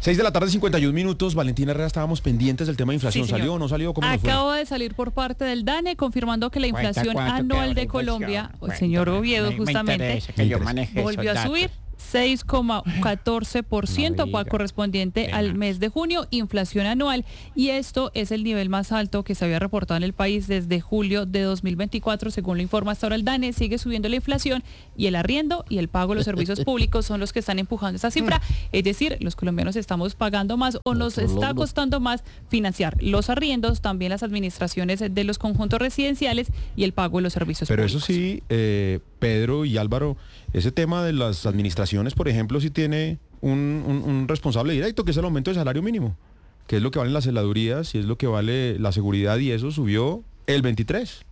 6:51 p.m. Valentina Herrera, estábamos pendientes del tema de inflación. Sí, ¿Salió o no salió? ¿Cómo nos fue? Acaba de salir por parte del DANE confirmando que la inflación anual de Colombia, el señor Oviedo justamente, volvió a subir 6,14% correspondiente al mes de junio, inflación anual, y esto es el nivel más alto que se había reportado en el país desde julio de 2024, según lo informa hasta ahora el DANE. Sigue subiendo la inflación y el arriendo y el pago de los servicios públicos son los que están empujando esa cifra, es decir, los colombianos estamos pagando más o nos está costando más financiar los arriendos, también las administraciones de los conjuntos residenciales y el pago de los servicios Pero públicos. eso sí, Pedro y Álvaro, ese tema de las administraciones, por ejemplo, sí tiene un responsable directo, que es el aumento del salario mínimo, que es lo que valen las celadurías y es lo que vale la seguridad, y eso subió el 23.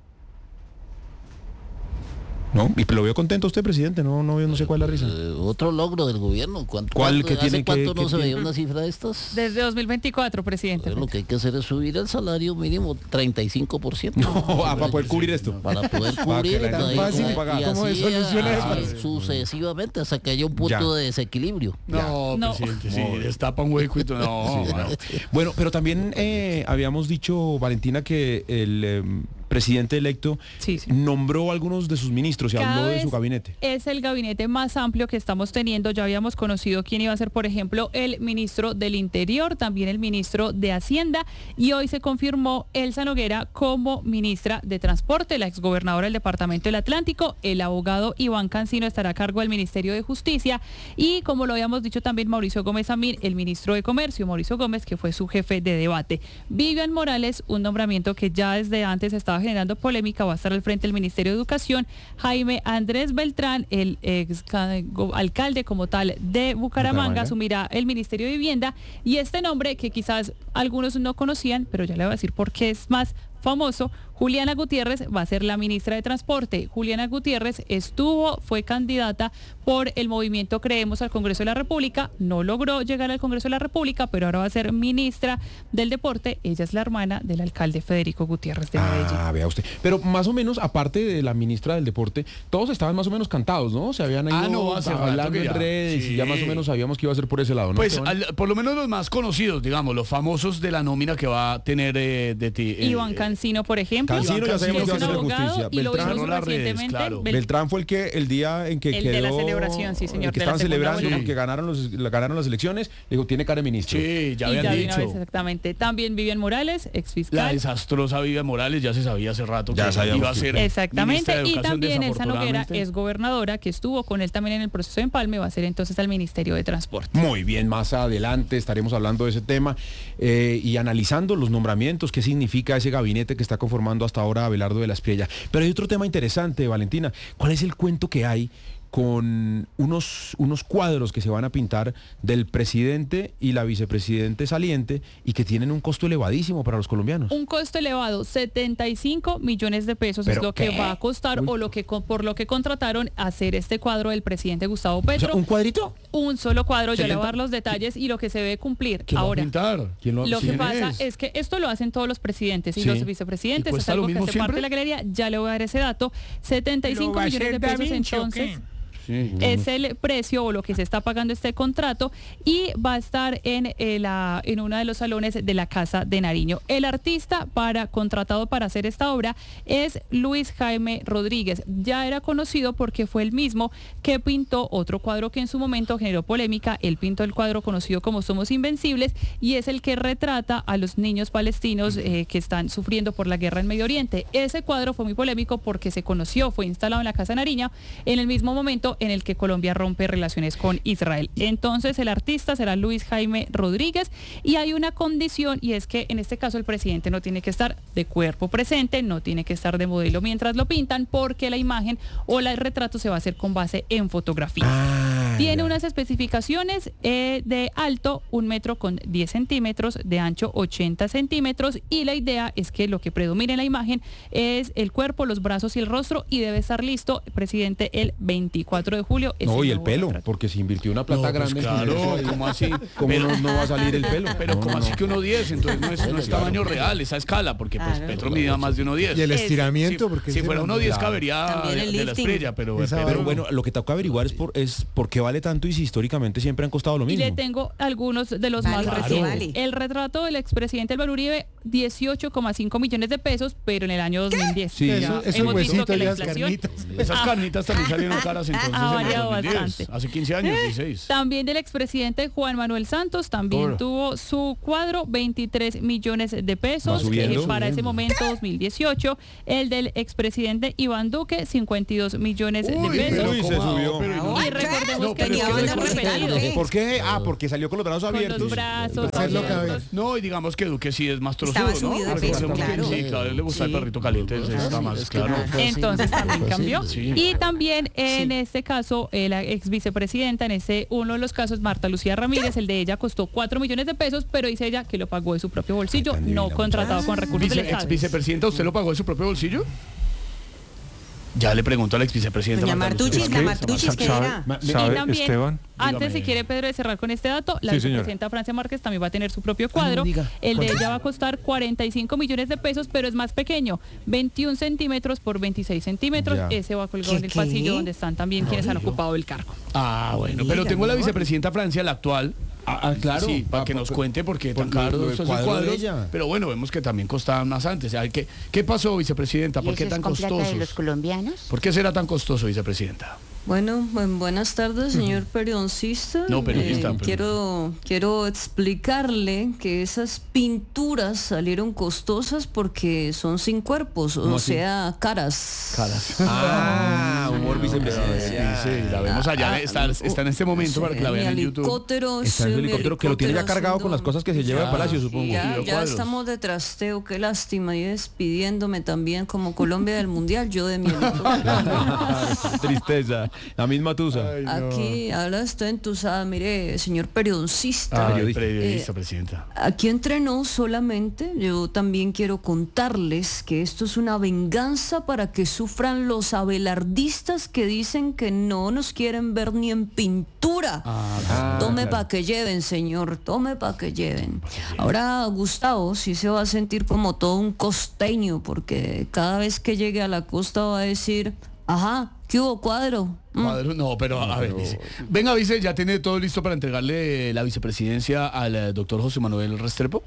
¿No? Y lo veo contento usted, presidente, no sé cuál es la risa. Otro logro del gobierno. ¿Cuál que tiene ¿Hace cuánto que no se veía tiene? una cifra de estas? Desde 2024, presidente. Lo que hay que hacer es subir el salario mínimo 35%. No, para poder cubrir esto. Para poder cubrir. Para que la fácil pagar. Y ¿Cómo así, soluciona así sucesivamente hasta que haya un punto de desequilibrio. No, presidente, sí, destapa un hueco y todo. No, Sí, no. Bueno, pero también habíamos dicho, Valentina, que el presidente electo nombró a algunos de sus ministros y habló de su gabinete. Es el gabinete más amplio que estamos teniendo. Ya habíamos conocido quién iba a ser, por ejemplo, el ministro del Interior, también el ministro de Hacienda, y hoy se confirmó Elsa Noguera como ministra de Transporte, la exgobernadora del Departamento del Atlántico. El abogado Iván Cancino estará a cargo del Ministerio de Justicia y, como lo habíamos dicho también, Mauricio Gómez Amín, el ministro de Comercio, Mauricio Gómez, que fue su jefe de debate. Vivian Morales, un nombramiento que ya desde antes estaba generando polémica, va a estar al frente del Ministerio de Educación. Jaime Andrés Beltrán, el ex alcalde como tal de Bucaramanga, asumirá el Ministerio de Vivienda, y este nombre que quizás algunos no conocían, pero ya le voy a decir por qué es más famoso, Juliana Gutiérrez va a ser la ministra de Transporte. Juliana Gutiérrez fue candidata por el movimiento Creemos al Congreso de la República, no logró llegar al Congreso de la República, pero ahora va a ser ministra del Deporte. Ella es la hermana del alcalde Federico Gutiérrez de Medellín. Vea usted. Pero más o menos, aparte de la ministra del Deporte, todos estaban más o menos cantados, ¿no? Se habían ido hablando en redes y ya más o menos sabíamos que iba a ser por ese lado, ¿no? Pues por lo menos los más conocidos, digamos, los famosos de la nómina que va a tener de ti. Iván Cancino, por ejemplo. Cancino ya sabemos que va a es un ser de abogado justicia. y lo Beltrán, vimos recientemente. Claro. Beltrán fue el día en que el quedó... de la celebración, sí, señor. El que de la estaban segunda celebrando vuelta. porque ganaron las elecciones. Digo, tiene cara de ministro. Sí, ya Y habían ya de dicho. una vez, exactamente. También Vivian Morales, La exfiscal. desastrosa Vivian Morales ya se sabía hace rato Ya que sabíamos iba a ser Exactamente, ministra de y Educación, también Elsa Noguera desafortunadamente. es gobernadora, que estuvo con él también en el proceso de empalme, va a ser entonces al Ministerio de Transporte. Muy bien, más adelante estaremos hablando de ese tema y analizando los nombramientos, qué significa ese gabinete que está conformando hasta ahora Abelardo de la Espriella. Pero hay otro tema interesante, Valentina. ¿Cuál es el cuento que hay con unos cuadros que se van a pintar del presidente y la vicepresidente saliente y que tienen un costo elevadísimo para los colombianos? Un costo elevado, 75 millones de pesos es lo que va a costar o por lo que contrataron hacer este cuadro del presidente Gustavo Petro. O sea, ¿un cuadrito? Un solo cuadro, ya le voy a dar los detalles y lo que se debe cumplir. ¿Quién Ahora, va a pintar? lo que pasa es que esto lo hacen todos los presidentes y los vicepresidentes, ¿Y es cuesta algo lo que mismo hace parte de la siempre? galería, ya le voy a dar ese dato, 75 millones de pesos entonces. Es el precio o lo que se está pagando este contrato y va a estar en uno de los salones de la Casa de Nariño. El artista contratado para hacer esta obra es Luis Jaime Rodríguez. Ya era conocido porque fue el mismo que pintó otro cuadro que en su momento generó polémica. Él pintó el cuadro conocido como Somos Invencibles y es el que retrata a los niños palestinos que están sufriendo por la guerra en Medio Oriente. Ese cuadro fue muy polémico porque fue instalado en la Casa de Nariño en el mismo momento en el que Colombia rompe relaciones con Israel. Entonces el artista será Luis Jaime Rodríguez y hay una condición y es que en este caso el presidente no tiene que estar de cuerpo presente, no tiene que estar de modelo mientras lo pintan porque la imagen o el retrato se va a hacer con base en fotografías. Tiene unas especificaciones de alto 1 metro con 10 centímetros, de ancho 80 centímetros y la idea es que lo que predomine en la imagen es el cuerpo, los brazos y el rostro y debe estar listo, presidente, el 24 4 de julio. No, y el pelo, porque se invirtió una plata grande. Claro, ¿cómo así? ¿Cómo no va a salir el pelo? Pero No, ¿cómo no, así no. que 1.10? Entonces no es tamaño real, esa escala, porque pues Petro medía más de 1.10. Y el estiramiento, porque si fuera 1.10 cabería También el de la lifting. estrella, pero Pero bueno, lo que toca averiguar es por qué vale tanto y si históricamente siempre han costado lo Y mismo. le tengo algunos de los más Vale, recientes. vale. El retrato del expresidente Álvaro Uribe, 18,5 millones de pesos, pero en el año 2010. Sí, Ya Eso hemos visto huesito que y la las inflación carnitas. esas carnitas también salieron caras entonces Ha en el variado 2010, bastante. hace 15 años, 16. También del expresidente Juan Manuel Santos, también Oro. tuvo su cuadro, 23 millones de pesos, Va subiendo. para ese momento 2018. El del expresidente Iván Duque, 52 millones de Uy, pesos. Uy, se subió. Y recordemos No, que pero el es nivel que es después- repetido. ¿Por qué? Porque salió con los brazos Con abiertos. los brazos Hacerlo abiertos. caber. No, y digamos que Duque sí es más trozudo, Estaba ¿no? subido de Recordemos peso, que claro. sí, claro, a él le gusta el Sí. perrito caliente, entonces está más claro. Entonces también cambió. Sí. Y también en este caso, la ex vicepresidenta, en uno de los casos, Marta Lucía Ramírez, el de ella costó 4 millones de pesos, pero dice ella que lo pagó de su propio bolsillo, Ay, tan no divina, contratado con recursos del Ex Estado. vicepresidenta, ¿usted lo pagó de su propio bolsillo? Ya le pregunto a la ex vicepresidenta. Doña Marta Lucía. Martuchis, la Martuchis, ¿qué era? Y también, Esteban? antes Dígame. si quiere Pedro de cerrar con este dato, la Sí, señora. vicepresidenta Francia Márquez también va a tener su propio cuadro. diga. El de ella va a costar 45 millones de pesos, pero es más pequeño, 21 centímetros por 26 centímetros. Ya. Ese va colgado en el ¿Qué? pasillo donde están también quienes han ocupado el cargo. Ah, bueno, pero tengo a la vicepresidenta Francia, la actual. Claro. Sí, para que nos cuente por qué tan por lo caro del esos cuadro de cuadros. ella. Pero bueno, vemos que también costaban más antes. Ay, ¿Qué pasó, vicepresidenta? ¿Por qué tan con plata de los costosos? colombianos? ¿Por qué será tan costoso, vicepresidenta? Bueno, buenas tardes, señor periodista. No, periodista, pero- Quiero explicarle que esas pinturas salieron costosas porque son sin cuerpos, o así? sea, caras. Humor vicepresidencial. Sí, la vemos allá. Está en este momento para que la Mi vean en YouTube. helicóptero, Está en sí, el mi helicóptero que lo tiene ya cargado haciendo- con las cosas que se lleva al palacio, supongo. Ya Cuadros. estamos de trasteo, qué lástima. Y despidiéndome también como Colombia del Mundial, yo de mi helicóptero. Tristeza. La misma tusa. Aquí ahora estoy entusada, mire, señor periodista. Ay, periodista, presidenta. Aquí entre nos solamente, yo también quiero contarles que esto es una venganza para que sufran los abelardistas que dicen que no nos quieren ver ni en pintura. Tome claro. para que lleven, señor, tome para que lleven. Ahora Gustavo sí se va a sentir como todo un costeño, porque cada vez que llegue a la costa va a decir, ajá, ¿qué hubo, cuadro? Cuadro, no, pero a ver, dice. Venga, vice, ¿ya tiene todo listo para entregarle la vicepresidencia al doctor José Manuel Restrepo?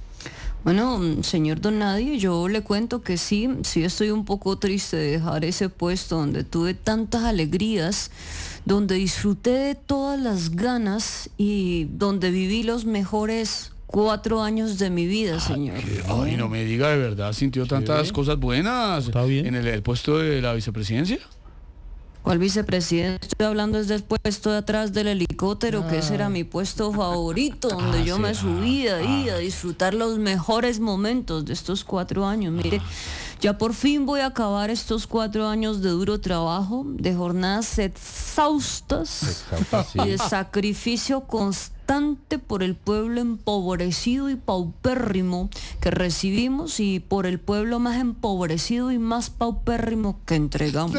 Bueno, señor Don Nadie, yo le cuento que sí estoy un poco triste de dejar ese puesto donde tuve tantas alegrías, donde disfruté de todas las ganas y donde viví los mejores 4 años de mi vida, señor. Ay, no me diga de verdad, sintió tantas cosas buenas Está bien. en el puesto de la vicepresidencia. ¿Cuál vicepresidente? Estoy hablando desde el puesto de atrás del helicóptero, que ese era mi puesto favorito, donde yo me subía ahí a disfrutar los mejores momentos de estos 4 años. Mire, ya por fin voy a acabar estos 4 años de duro trabajo, de jornadas exhaustas y de sacrificio constante por el pueblo empobrecido y paupérrimo que recibimos y por el pueblo más empobrecido y más paupérrimo que entregamos.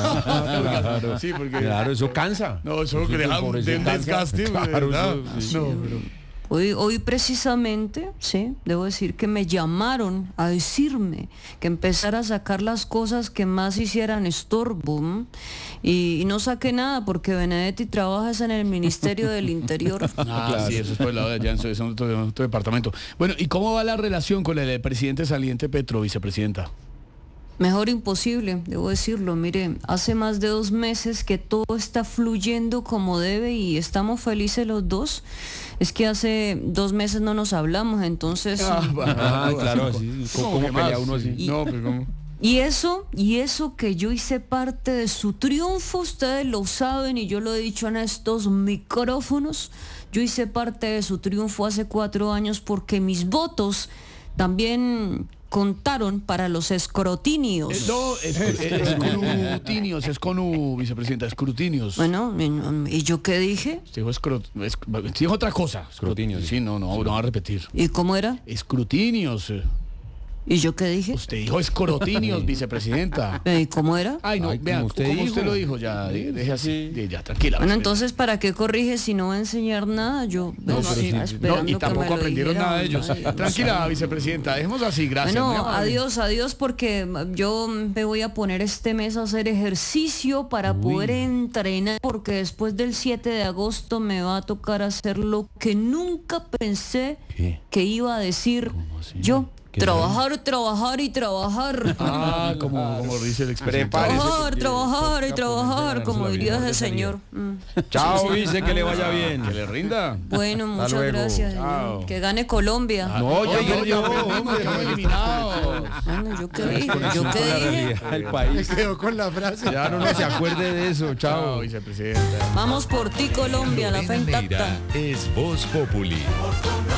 Claro, sí, porque... Claro, eso cansa. No, eso que deja un desgaste, Claro, ¿verdad? eso, sí. No, pero... Hoy precisamente, sí, debo decir que me llamaron a decirme que empezara a sacar las cosas que más hicieran estorbo, ¿m? y no saqué nada porque Benedetti trabaja en el Ministerio del Interior. Ah, sí, eso es por el lado de allá, eso es otro departamento. Bueno, ¿y cómo va la relación con el presidente saliente Petro, vicepresidenta? Mejor imposible, debo decirlo. Mire, hace más de 2 meses que todo está fluyendo como debe y estamos felices los dos. Es que hace 2 meses no nos hablamos, entonces... Claro, así. ¿Cómo pelea uno así? No, pero ¿cómo? Y eso que yo hice parte de su triunfo, ustedes lo saben y yo lo he dicho en estos micrófonos, yo hice parte de su triunfo hace 4 años porque mis votos también contaron para los escrotinios. No, escrutinios, es con U, vicepresidenta, escrutinios. Bueno, ¿y yo qué dije? Usted dijo otra cosa. Escrutinios, Sí, no va a repetir. ¿Y cómo era? Escrutinios. ¿Y yo qué dije? Usted dijo escrotinios, vicepresidenta. ¿Y cómo era? Ay, no, vean, como usted lo dijo, ya, deje así, ya, tranquila. Bueno, entonces, ¿para qué corrige si no va a enseñar nada? Yo esperando y tampoco aprendieron nada de ellos. Tranquila, vicepresidenta, dejemos así, gracias. Bueno, adiós, porque yo me voy a poner este mes a hacer ejercicio para poder entrenar, porque después del 7 de agosto me va a tocar hacer lo que nunca pensé que iba a decir yo. Trabajar y trabajar. Ah, como dice el expresidente. Trabajar, como diría ese señor. Chao, vice, que le vaya bien. Que le rinda. Bueno, muchas gracias. Que gane Colombia. No, ya eliminado. Bueno, yo qué dije. El país quedó con la frase. ya no se acuerde de eso. Chao, vicepresidenta. Vamos por ti, Colombia, la fe intacta. Es Voz Populi.